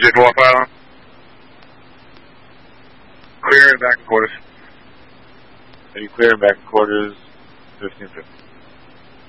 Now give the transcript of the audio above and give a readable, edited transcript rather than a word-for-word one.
Jet Dwarf Island. Clear and back in quarters. Are you clear in back in quarters? 1550.